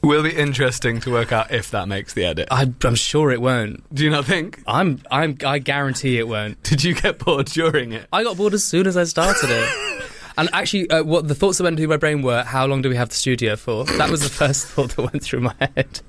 Will be interesting to work out if that makes the edit. I'm sure it won't. Do you not think? I guarantee it won't. Did you get bored during it? I got bored as soon as I started it. And actually, what the thoughts that went through my brain were, how long do we have the studio for? That was the first thought that went through my head.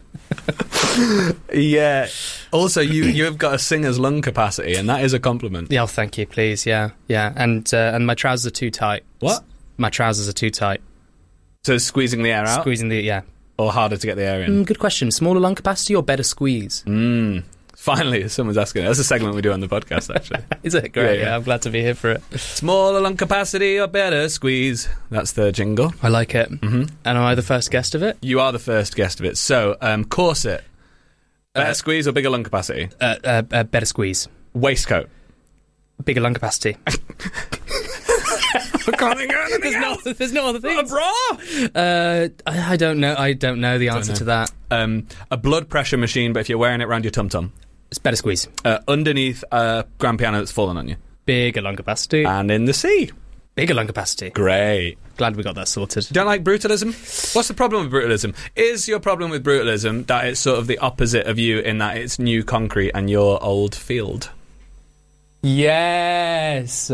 Yeah. Also, you've got a singer's lung capacity, and that is a compliment. Yeah, thank you, please. Yeah. And my trousers are too tight. What? My trousers are too tight. So squeezing the air out? Yeah. Or harder to get the air in? Good question. Smaller lung capacity or better squeeze? Finally, someone's asking. That's a segment we do on the podcast, actually. Is it? Great, Yeah. I'm glad to be here for it. Smaller lung capacity or better squeeze. That's the jingle. I like it. Mm-hmm. And am I the first guest of it? You are the first guest of it. So, corset. Better squeeze or bigger lung capacity? Better squeeze. Waistcoat. Bigger lung capacity. I can't think of anything else. There's no other thing. A bra? I don't know. I don't know the answer to that. A blood pressure machine, but if you're wearing it around your tum-tum. It's better squeeze. Underneath a grand piano that's fallen on you. Bigger lung capacity. And in the sea. Bigger lung capacity. Great. Glad we got that sorted. Don't like brutalism? What's the problem with brutalism? Is your problem with brutalism that it's sort of the opposite of you in that it's new concrete and your old field? Yes.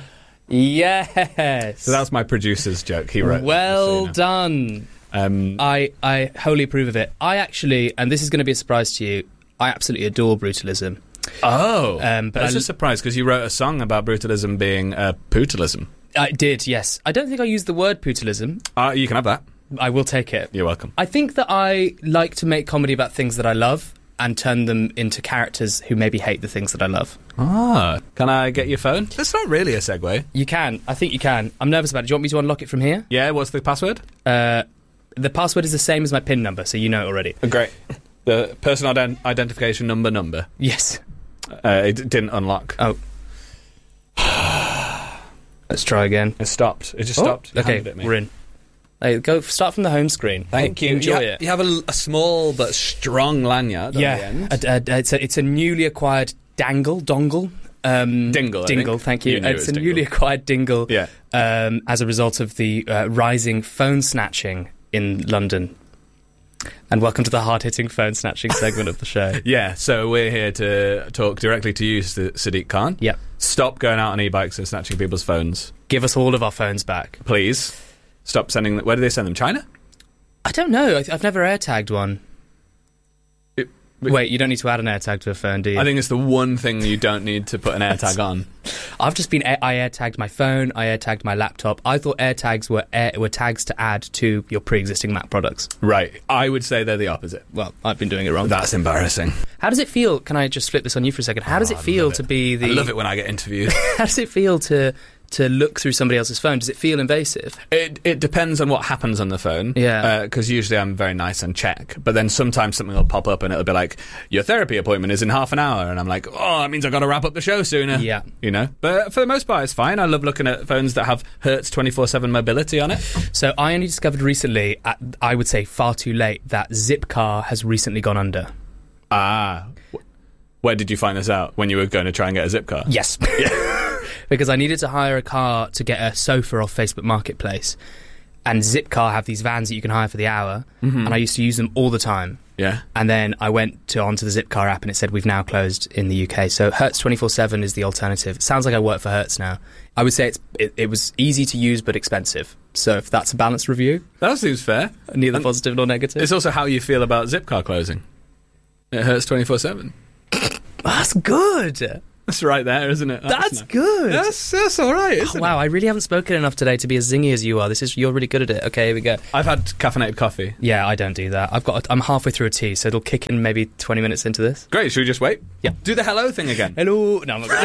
Yes. So that's my producer's joke. He wrote well that, so done. I wholly approve of it. I actually, and this is going to be a surprise to you, I absolutely adore brutalism. Oh, but that's a surprise because you wrote a song about brutalism being pootalism. I did, yes. I don't think I used the word pootalism. You can have that. I will take it. You're welcome. I think that I like to make comedy about things that I love and turn them into characters who maybe hate the things that I love. Can I get your phone? That's not really a segue. You can. I think you can. I'm nervous about it. Do you want me to unlock it from here? Yeah, what's the password? The password is the same as my PIN number, so you know it already. Great. The personal identification number. Yes. It didn't unlock. Oh. Let's try again. It stopped. It just stopped. You Okay, handed it me. we're in. Hey, go start from the home screen. Thank you. Enjoy it. You have a small but strong lanyard on the end. It's a newly acquired dongle. Dingle. Dingle, thank you. It's a dingle. newly acquired dingle. Yeah. As a result of the rising phone snatching in London. And welcome to the hard-hitting phone snatching segment of the show. Yeah, so we're here to talk directly to you, Sadiq Khan. Yep. Stop going out on e-bikes and snatching people's phones. Give us all of our phones back. Please. Stop sending them. Where do they send them? China? I don't know. I've never AirTagged one. Wait, you don't need to add an AirTag to a phone, do you? I think it's the one thing you don't need to put an AirTag on. I've just been... I AirTagged my phone, I AirTagged my laptop. I thought AirTags were tags to add to your pre-existing Mac products. Right. I would say they're the opposite. Well, I've been doing it wrong. That's embarrassing. How does it feel... Can I just flip this on you for a second? How does it feel to be the... I love it when I get interviewed. How does it feel to look through somebody else's phone? Does it feel invasive? It depends on what happens on the phone. Yeah. Because usually I'm very nice and check. But then sometimes something will pop up and it'll be like, your therapy appointment is in half an hour. And I'm like, oh, that means I've got to wrap up the show sooner. Yeah. You know? But for the most part, it's fine. I love looking at phones that have Hertz 24/7 mobility on it. So I only discovered recently, I would say far too late, that Zipcar has recently gone under. Where did you find this out? When you were going to try and get a Zipcar? Yes. Because I needed to hire a car to get a sofa off Facebook Marketplace. And Zipcar have these vans that you can hire for the hour. Mm-hmm. And I used to use them all the time. Yeah. And then I went onto the Zipcar app and it said we've now closed in the UK. So Hertz 24/7 is the alternative. It sounds like I work for Hertz now. I would say it was easy to use but expensive. So if that's a balanced review... That seems fair. Neither positive nor negative. It's also how you feel about Zipcar closing. It Hertz 24/7. That's good. That's right there, isn't it? That's good. That's all right, isn't it? Wow, I really haven't spoken enough today to be as zingy as you are. You're really good at it. Okay, here we go. I've had caffeinated coffee. Yeah, I don't do that. I'm halfway through a tea, so it'll kick in maybe 20 minutes into this. Great, should we just wait? Yeah. Do the hello thing again. Hello. No, I'm not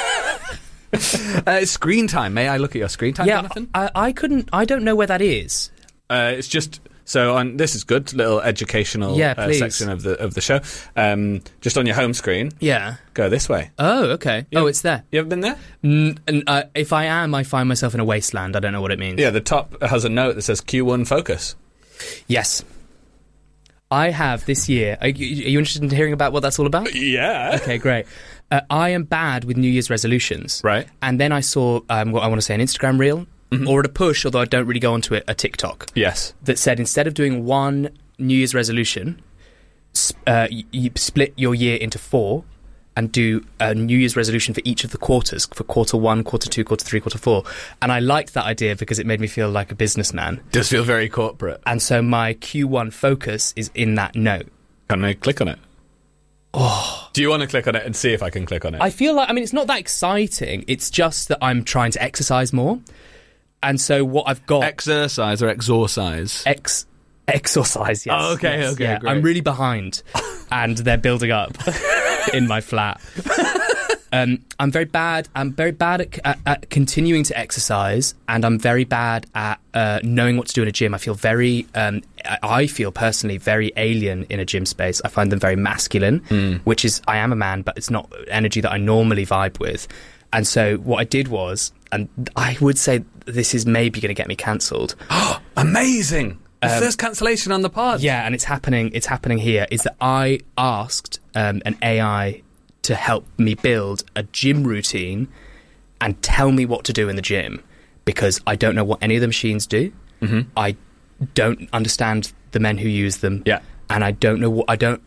It's screen time. May I look at your screen time, Jonathan? I don't know where that is. It's just... So this is good, little educational section of the show. Just on your home screen. Yeah. Go this way. Oh, okay. Yeah. Oh, it's there. You ever been there? If I am, I find myself in a wasteland. I don't know what it means. Yeah, the top has a note that says Q1 focus. Yes. I have this year... Are you interested in hearing about what that's all about? Yeah. Okay, great. I am bad with New Year's resolutions. Right. And then I saw, what I want to say, an Instagram reel. Mm-hmm. Or at a push, although I don't really go onto it, a TikTok. Yes. That said, instead of doing one New Year's resolution, you split your year into 4 and do a New Year's resolution for each of the quarters, for quarter 1, quarter 2, quarter 3, quarter 4. And I liked that idea because it made me feel like a businessman. Does feel very corporate. And so my Q1 focus is in that note. Can I click on it? Oh. Do you want to click on it and see if I can click on it? I feel like, it's not that exciting. It's just that I'm trying to exercise more. And so what I've got... Exercise or exorcise? Exercise, yes. Oh, okay, yes, okay, yeah. great. I'm really behind, and they're building up in my flat. I'm very bad. I'm very bad at continuing to exercise, and I'm very bad at knowing what to do in a gym. I feel personally very alien in a gym space. I find them very masculine, which is, I am a man, but it's not energy that I normally vibe with. And so what I did was, and I would say this is maybe going to get me cancelled. Amazing! The first cancellation on the pod. Yeah, and it's happening here, is that I asked an AI to help me build a gym routine and tell me what to do in the gym, because I don't know what any of the machines do. Mm-hmm. I don't understand the men who use them. Yeah. And I don't know what, I don't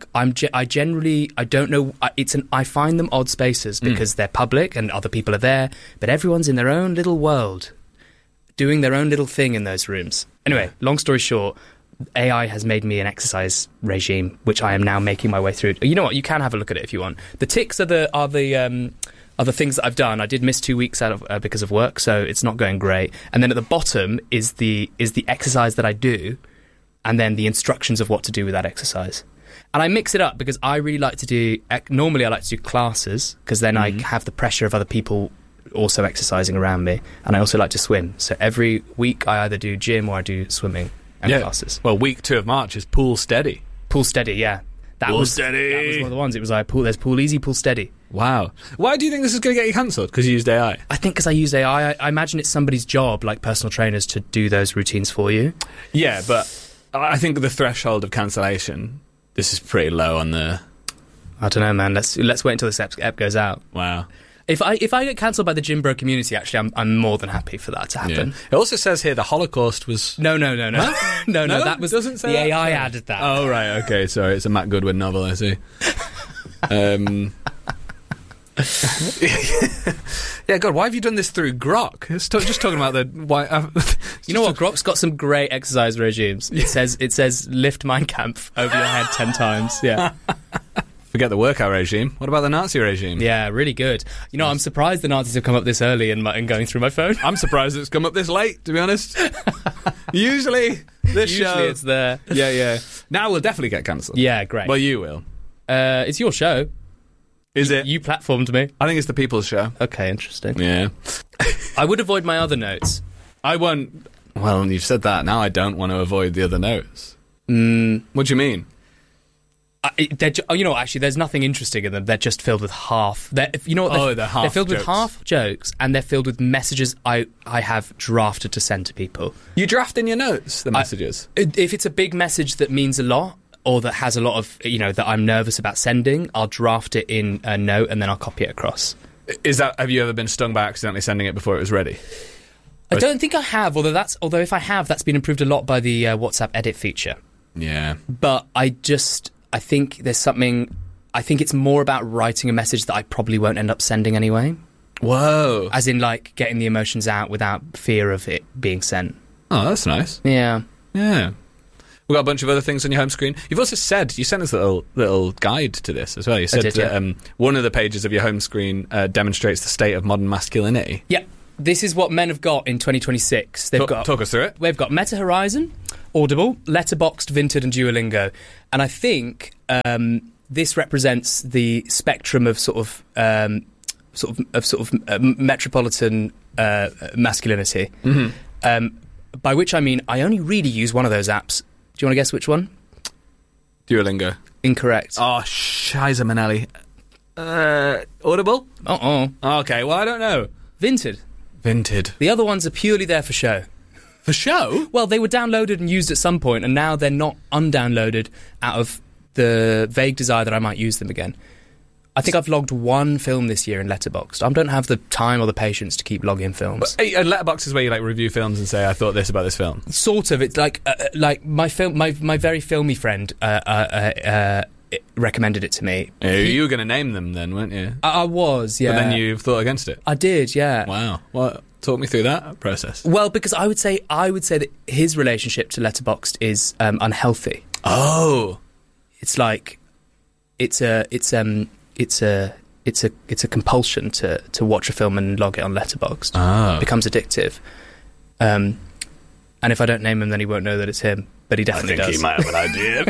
know, I find them odd spaces because they're public and other people are there, but everyone's in their own little world, doing their own little thing in those rooms. Anyway, long story short, AI has made me an exercise regime, which I am now making my way through. You know what? You can have a look at it if you want. The ticks are the things that I've done. I did miss 2 weeks out of because of work, so it's not going great. And then at the bottom is the exercise that I do, and then the instructions of what to do with that exercise. And I mix it up because I really like to do. Normally, I like to do classes because then I have the pressure of other people also exercising around me, and I also like to swim. So every week I either do gym or I do swimming and classes. Well, week 2 of March is Pool Steady. Pool Steady, yeah. That was one of the ones. It was like there's Pool Easy, Pool Steady. Wow. Why do you think this is going to get you cancelled? Because you used AI? I think because I used AI. I imagine it's somebody's job, like personal trainers, to do those routines for you. Yeah, but I think the threshold of cancellation, this is pretty low on the... I don't know, man. Let's wait until this app goes out. Wow. If I get cancelled by the gym bro community, actually, I'm more than happy for that to happen. Yeah. It also says here the Holocaust was... No. No, that was... Doesn't say the that? AI added that. Oh, right, okay, sorry. It's a Matt Goodwin novel, I see. Yeah, God, why have you done this through Grok? It's just talking about the... You know what? Grok's got some great exercise regimes. It says lift Mein Kampf over your head 10 times. Yeah. Forget the workout regime. What about the Nazi regime? Yeah, really good. You know, I'm surprised the Nazis have come up this early in going through my phone. I'm surprised it's come up this late, to be honest. Usually it's there. Yeah. Now we'll definitely get cancelled. Yeah, great. Well, you will. It's your show. Is it? You platformed me. I think it's the People's Show. Okay, interesting. Yeah. I would avoid my other notes. I won't... Well, you've said that. Now I don't want to avoid the other notes. What do you mean? Actually, there's nothing interesting in them. They're just filled with half. They're half. They're filled with half jokes, and they're filled with messages I have drafted to send to people. You draft in your notes the messages. If it's a big message that means a lot, or that has a lot of that I'm nervous about sending, I'll draft it in a note and then I'll copy it across. Have you ever been stung by accidentally sending it before it was ready? I don't think I have. Although if I have, that's been improved a lot by the WhatsApp edit feature. Yeah. But I think there's something... I think it's more about writing a message that I probably won't end up sending anyway. Whoa. As in, like, getting the emotions out without fear of it being sent. Oh, that's nice. Yeah. Yeah. We've got a bunch of other things on your home screen. You've also said... You sent us a little guide to this as well. You said that one of the pages of your home screen demonstrates the state of modern masculinity. Yeah. This is what men have got in 2026. Talk us through it. We've got Meta Horizon, Audible, Letterboxd, Vinted, and Duolingo, and I think this represents the spectrum of metropolitan masculinity. Mm-hmm. By which I mean I only really use one of those apps. Do you want to guess which one? Duolingo. Incorrect. Oh, Shiza Manelli. Audible? Okay, well, I don't know. Vinted. The other ones are purely there for show. For show? Well, they were downloaded and used at some point, and now they're not undownloaded out of the vague desire that I might use them again. I think I've logged one film this year in Letterboxd. I don't have the time or the patience to keep logging films. But, Letterboxd is where you like review films and say, I thought this about this film. Sort of. It's like my very filmy friend recommended it to me. You were going to name them then, weren't you? I was, yeah. But then you thought against it. I did, yeah. Wow. Well, talk me through that process. Well, because I would say that his relationship to Letterboxd is unhealthy. Oh, it's like it's a compulsion to watch a film and log it on Letterboxd. Oh. It becomes addictive. And if I don't name him, then he won't know that it's him. But he definitely does. He might have an idea.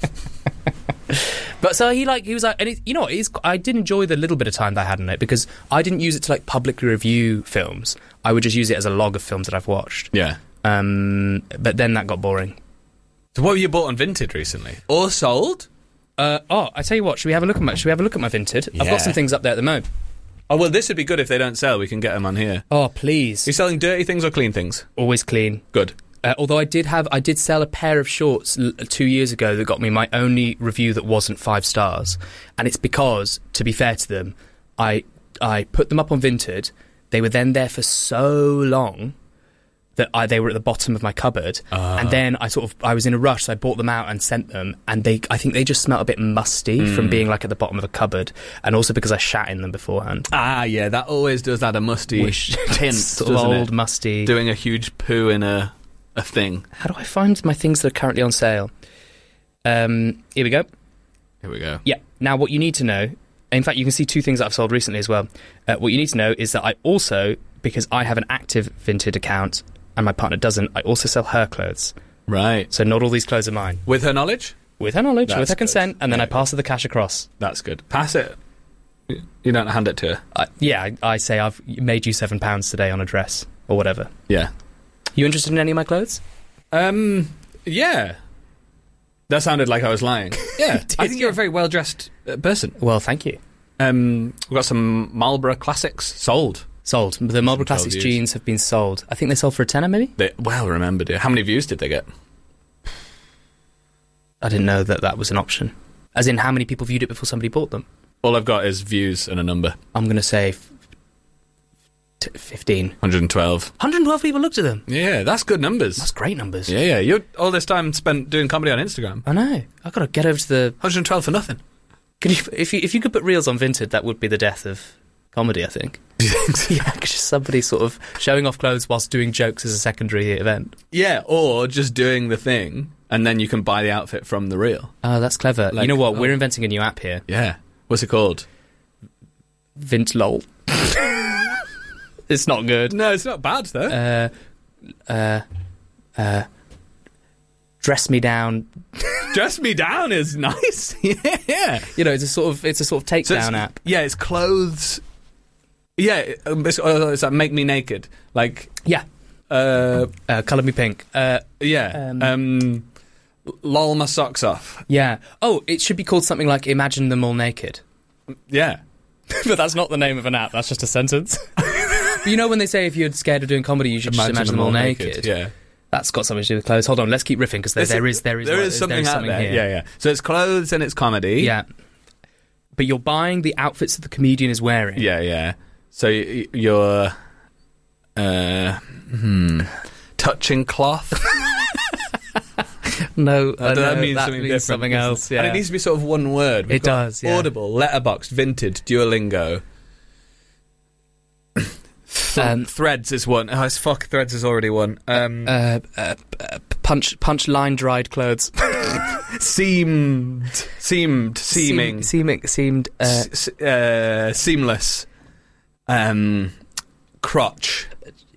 But so he was like, and you know what? I did enjoy the little bit of time that I had on it because I didn't use it to like publicly review films. I would just use it as a log of films that I've watched. Yeah. But then that got boring. So what have you bought on Vinted recently? Or sold? I tell you what. Should we have a look at my Vinted? Yeah. I've got some things up there at the moment. Oh well, this would be good if they don't sell. We can get them on here. Oh please. Are you selling dirty things or clean things? Always clean. Good. Although I did sell a pair of shorts 2 years ago that got me my only review that wasn't 5 stars, and it's because, to be fair to them, I put them up on Vinted. They were then there for so long that they were at the bottom of my cupboard, and then I was in a rush, so I bought them out and sent them, and I think they just smelt a bit musty from being like at the bottom of a cupboard, and also because I shat in them beforehand. Ah, yeah, that always does add a musty tint, sort of old musty. Doing a huge poo in a thing. How do I find my things that are currently on sale? Here we go. Yeah. Now, what you need to know... In fact, you can see 2 things that I've sold recently as well. What you need to know is that I also, because I have an active Vinted account and my partner doesn't, I also sell her clothes. Right. So not all these clothes are mine. With her knowledge? With her knowledge, That's with her good. consent, and then I pass her the cash across. That's good. Pass it. You don't hand it to her? I say I've made you £7 today on a dress, or whatever. Yeah. You interested in any of my clothes? Yeah. That sounded like I was lying. Yeah. I think you're a very well-dressed person. Well, thank you. We've got some Marlboro Classics sold. Sold. The Marlboro Classics views. jeans have been sold. I think they sold for a tenner, maybe? They well remembered. How many views did they get? I didn't know that was an option. As in, how many people viewed it before somebody bought them? All I've got is views and a number. I'm going to say 15. 112. 112 people looked at them. Yeah, that's good numbers. That's great numbers. Yeah. You're all this time spent doing comedy on Instagram. I know. I've got to get over to the... 112 for nothing. If you could put reels on Vinted, that would be the death of comedy, I think. Do you think so? Yeah, just somebody sort of showing off clothes whilst doing jokes as a secondary event. Yeah, or just doing the thing, and then you can buy the outfit from the reel. Oh, that's clever. Like, you know what? We're inventing a new app here. Yeah. What's it called? Vintlol. It's not good. No, it's not bad, though. Dress Me Down. Dress Me Down is nice. Yeah. You know, it's a sort of takedown app. Yeah, it's clothes. Yeah, it's like Make Me Naked. Like, yeah. Colour Me Pink. Yeah. Lol My Socks Off. Yeah. Oh, it should be called something like Imagine Them All Naked. Yeah. But that's not the name of an app, that's just a sentence. But you know when they say if you're scared of doing comedy, you should just imagine them all naked? Yeah. That's got something to do with clothes. Hold on, let's keep riffing because there is something out there. Here. Yeah. So it's clothes and it's comedy. Yeah. But you're buying the outfits that the comedian is wearing. Yeah. So you're touching cloth. No, that means that something means different. Something else. Yeah. And it needs to be sort of one word. It does. Yeah. Audible, Letterboxd, Vinted, Duolingo. Threads is one. Oh, it's fuck. Threads is already one. Punch line dried clothes. Seeming. Seamless. Crotch.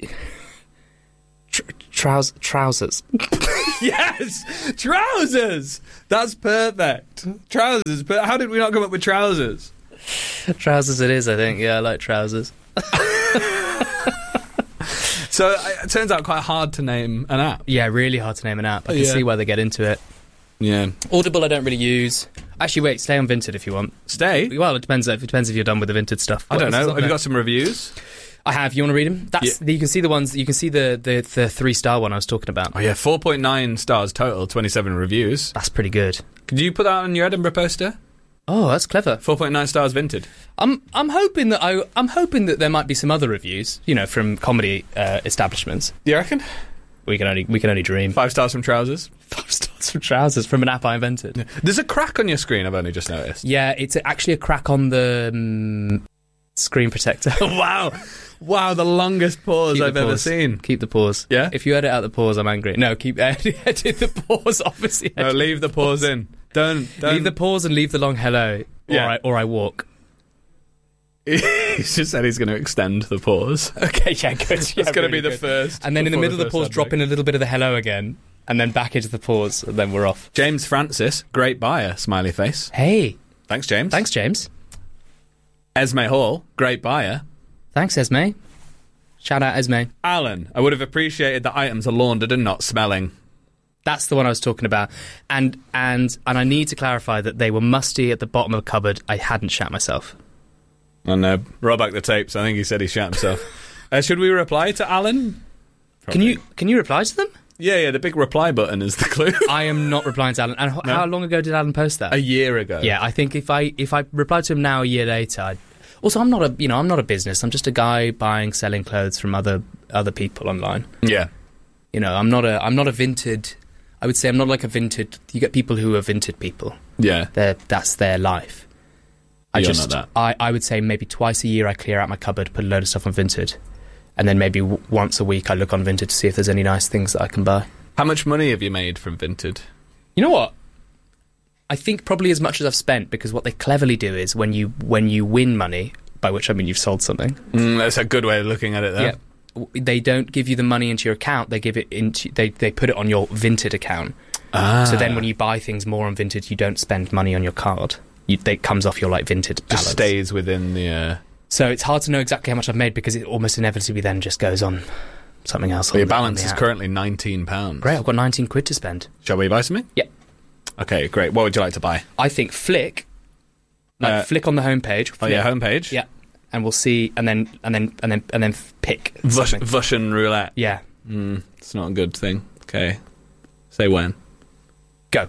Trousers. Yes, trousers. That's perfect. Trousers. But how did we not come up with trousers? Trousers. It is. I think. Yeah, I like trousers. So it turns out quite hard to name an app. Yeah, really hard to name an app. I can see why they get into it. Yeah. Audible I don't really use. Actually, wait, stay on Vinted if you want. Stay? Well, it depends if you're done with the Vinted stuff. I don't know. Have you got some reviews? I have. You want to read them? You can see the ones. You can see the 3-star one I was talking about. Oh yeah, 4.9 stars total, 27 reviews. That's pretty good. Could you put that on your Edinburgh poster? Oh, that's clever. 4.9 stars Vinted. I'm hoping that there might be some other reviews, from comedy establishments. Do you reckon? We can only dream. 5 stars from Trousers. 5 stars from Trousers from an app I invented. Yeah. There's a crack on your screen, I've only just noticed. Yeah, it's actually a crack on the screen protector. Wow, the longest pause I've ever seen. Keep the pause. Yeah? If you edit out the pause, I'm angry. No, edit the pause, obviously. No, leave the pause in. Don't. Leave the pause and leave the long hello. Yeah. Or I walk. He's just said he's going to extend the pause. Okay, yeah, good. Yeah, it's going to be the first. And then in the middle of the pause, drop in a little bit of the hello again, and then back into the pause, and then we're off. James Francis, great buyer, smiley face. Hey. Thanks, James. Thanks, James. Esme Hall, great buyer. Thanks, Esme. Shout out, Esme. Alan, I would have appreciated that items are laundered and not smelling. That's the one I was talking about. And I need to clarify that they were musty at the bottom of a cupboard. I hadn't shat myself. And roll back the tapes. I think he said he shat himself. Should we reply to Alan? Probably. Can you reply to them? Yeah, the big reply button is the clue. I am not replying to Alan. And how long ago did Alan post that? A year ago. Yeah, I think if I replied to him now a year later, also I'm not a business. I'm just a guy buying, selling clothes from other people online. Yeah. I'm not a vinted. I would say I'm not like a vinted. You get people who are vinted people. Yeah. That's their life. You're not that. I would say maybe twice a year I clear out my cupboard, put a load of stuff on Vinted, and then maybe once a week I look on Vinted to see if there's any nice things that I can buy. How much money have you made from Vinted? You know what? I think probably as much as I've spent, because what they cleverly do is when you win money, by which I mean you've sold something. That's a good way of looking at it, though. Yeah. They don't give you the money into your account. They give it into they put it on your Vinted account. So then when you buy things more on Vinted, you don't spend money on your card. It comes off your Vinted balance. Just stays within the... So it's hard to know exactly how much I've made, because it almost inevitably then just goes on something else. Your balance is currently £19. Great, I've got 19 quid to spend. Shall we buy something? Yeah. Okay, great. What would you like to buy? I think Flick. Flick on the homepage. Flick. Oh yeah, homepage. Yeah. And we'll see, and then pick Russian roulette. Yeah. It's not a good thing. Okay. Say when. Go.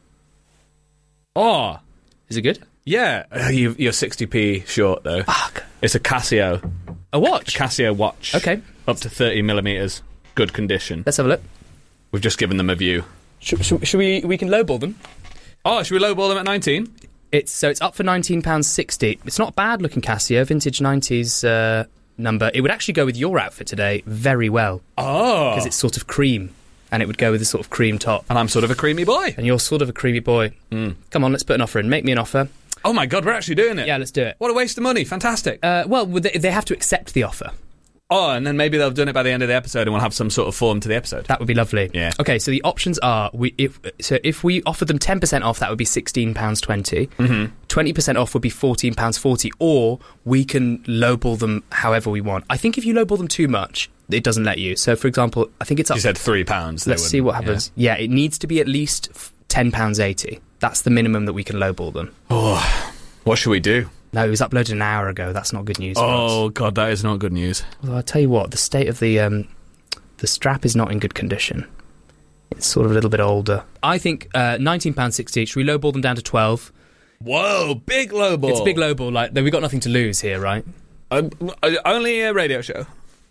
Oh. Is it good? Yeah. You're 60p short, though. Fuck. It's a Casio. A watch? A Casio watch. Okay. Up to 30mm. Good condition. Let's have a look. We've just given them a view. Should we can lowball them? Oh, should we lowball them at 19? It's up for £19.60. It's not a bad looking Casio, vintage 90s number. It would actually go with your outfit today very well. Oh. Because it's sort of cream, and it would go with a sort of cream top. And I'm sort of a creamy boy. And you're sort of a creamy boy. Come on, let's put an offer in. Make me an offer. Oh my God, we're actually doing it. Yeah, let's do it. What a waste of money. Fantastic. Well, they have to accept the offer. Oh, and then maybe they'll have done it by the end of the episode and we'll have some sort of form to the episode. That would be lovely. Yeah. Okay, so the options are, if we offered them 10% off, that would be £16.20. 20% off would be £14.40, or we can lowball them however we want. I think if you lowball them too much, it doesn't let you. So, for example, I think it's up... You said £3. Let's see what happens. Yeah, it needs to be at least £10.80. That's the minimum that we can lowball them. Oh, what should we do? No, it was uploaded an hour ago. That's not good news for us. Oh, God, that is not good news. Well, I'll tell you what, the state of the strap is not in good condition. It's sort of a little bit older. I think £19.60. Should we lowball them down to 12? Whoa, big lowball. It's a big lowball. We've got nothing to lose here, right? Only a radio show.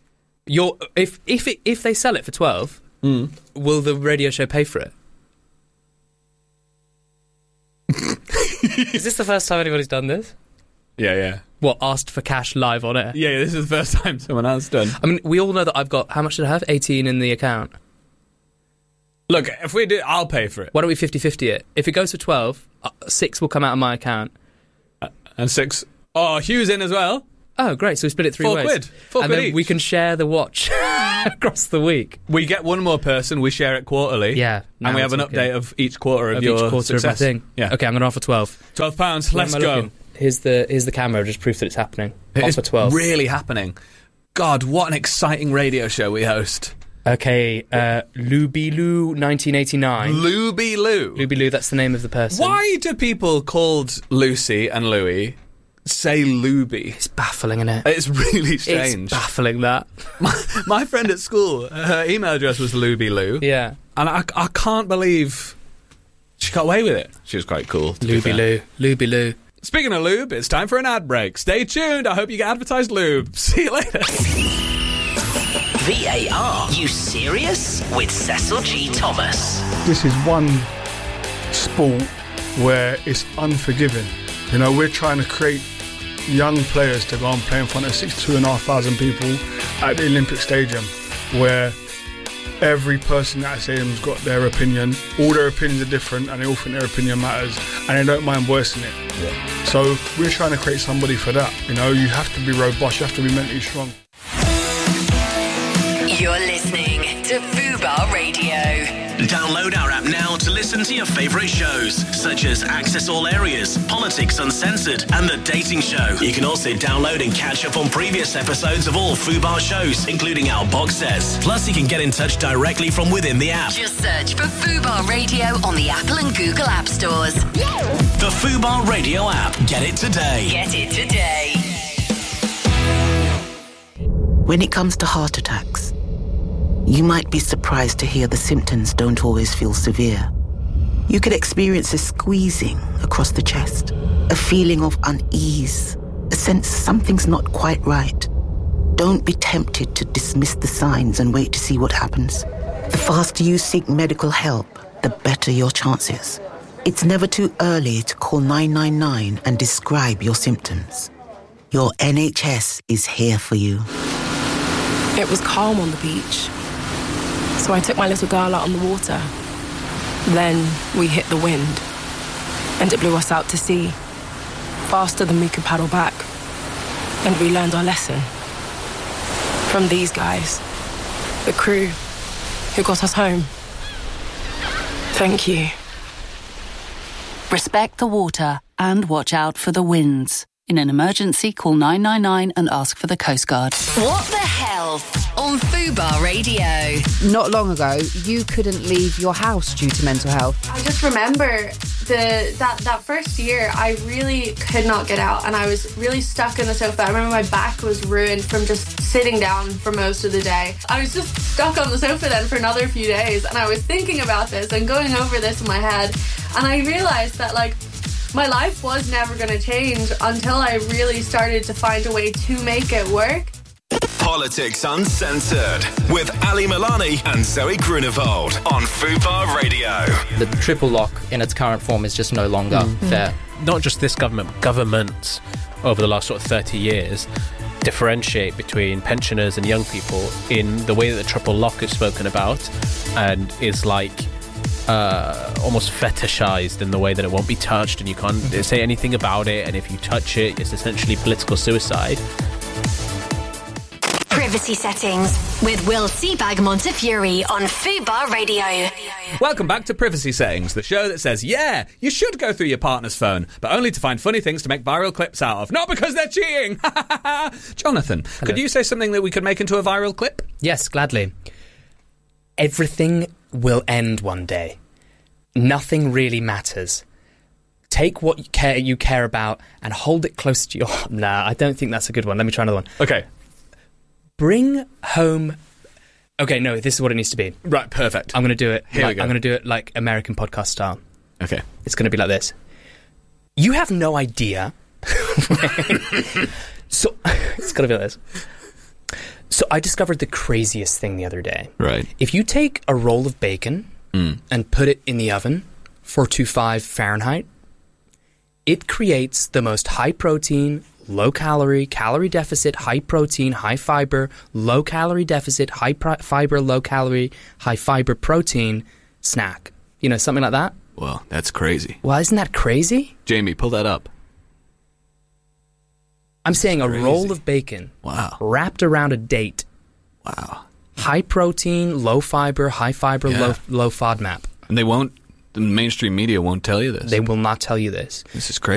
If they sell it for 12, will the radio show pay for it? Is this the first time anybody's done this? Yeah. What, asked for cash live on air? Yeah, this is the first time someone has done. I mean, we all know that I've got... How much did I have? 18 in the account. Look, if we do, I'll pay for it. Why don't we 50-50 it? If it goes for 12, 6 will come out of my account. And 6... Oh, Hugh's in as well. Oh, great. So we split it 3 ways. 4 quid. 4 and quid then each. We can share the watch across the week. We get one more person, we share it quarterly. Yeah. And we have an update of each quarter of your each quarter success. Of my thing. Yeah. Okay, I'm going to offer 12. £12. Let's go. Looking? Here's the camera, just proof that it's happening. It's offer 12. Really happening. God, what an exciting radio show we host. Okay, Luby Lou 1989. Luby Lou. Luby Lou, that's the name of the person. Why do people called Lucy and Louie say Luby? It's baffling, isn't it? It's really strange. It's baffling, that. My friend at school, her email address was Luby Lou. Yeah. And I can't believe She got away with it. She was quite cool. Luby Lou. Speaking of lube, it's time for an ad break. Stay tuned. I hope you get advertised lube. See you later. VAR, you serious? With Cecil G. Thomas. This is one sport where it's unforgiving. You know, we're trying to create young players to go and play in front of 62,500 people at the Olympic Stadium, where every person at that stadium's got their opinion. All their opinions are different, and they all think their opinion matters, and they don't mind voicing it. Yeah. So we're trying to create somebody for that. You know, you have to be robust, you have to be mentally strong. You're listening to Fubar Radio. Download our app now to listen to your favourite shows, such as Access All Areas, Politics Uncensored, and The Dating Show. You can also download and catch up on previous episodes of all Fubar shows, including our box sets. Plus, you can get in touch directly from within the app. Just search for Fubar Radio on the Apple and Google App Stores. The Fubar Radio app. Get it today. Get it today. When it comes to heart attacks, you might be surprised to hear the symptoms don't always feel severe. You could experience a squeezing across the chest, a feeling of unease, a sense something's not quite right. Don't be tempted to dismiss the signs and wait to see what happens. The faster you seek medical help, the better your chances. It's never too early to call 999 and describe your symptoms. Your NHS is here for you. It was calm on the beach. So I took my little girl out on the water. Then we hit the wind, and it blew us out to sea, faster than we could paddle back. And we learned our lesson. From these guys, the crew, who got us home. Thank you. Respect the water and watch out for the winds. In an emergency, call 999 and ask for the Coast Guard. What the Health on Fubar Radio. Not long ago, you couldn't leave your house due to mental health. I just remember that first year, I really could not get out, and I was really stuck in the sofa. I remember my back was ruined from just sitting down for most of the day. I was just stuck on the sofa then for another few days, and I was thinking about this and going over this in my head, and I realised that, like, my life was never going to change until I really started to find a way to make it work. Politics Uncensored with Ali Milani and Zoe Grunewald on Fubar Radio. The triple lock in its current form is just no longer fair. Not just this government, governments over the last sort of 30 years differentiate between pensioners and young people in the way that the triple lock is spoken about, and is like almost fetishized in the way that it won't be touched and you can't say anything about it, and if you touch it, it's essentially political suicide. Privacy Settings with Will Seabag Montefiore on Fubar Radio. Welcome back to Privacy Settings, the show that says, yeah, you should go through your partner's phone, but only to find funny things to make viral clips out of, not because they're cheating. Jonathan, could you say something that we could make into a viral clip? Yes, gladly. Everything will end one day. Nothing really matters. Take what you care about and hold it close to your heart. Nah, I don't think that's a good one. Let me try another one. Okay. Bring home... Okay, no, this is what it needs to be. Right, perfect. I'm going to do it. Here we go. I'm going to do it like American podcast style. Okay. It's going to be like this. You have no idea. So, it's going to be like this. So I discovered the craziest thing the other day. Right. If you take a roll of bacon and put it in the oven, 425 Fahrenheit, it creates the most high-protein, low-calorie, calorie deficit, high-protein, high-fiber, low-calorie deficit, high-fiber, low-calorie, high-fiber protein snack. You know, something like that? Well, that's crazy. Well, isn't that crazy? Jamie, pull that up. I'm saying a roll of bacon. Wow. Wrapped around a date. Wow. High protein, low fiber, high fiber, low FODMAP. And the mainstream media won't tell you this. They will not tell you this. This is crazy.